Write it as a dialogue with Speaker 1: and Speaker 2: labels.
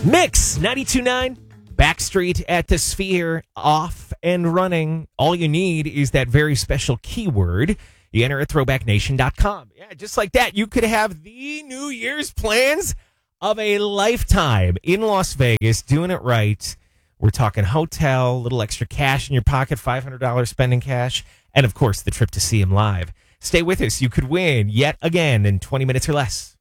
Speaker 1: Mix 92.9, Backstreet at the Sphere, off and running. All you need is that very special keyword. You enter at throwbacknation.com. Yeah, just like that, you could have the New Year's plans of a lifetime in Las Vegas, doing it right. We're talking hotel, little extra cash in your pocket, $500 spending cash, and of course, the trip to see him live. Stay with us. You could win yet again in 20 minutes or less.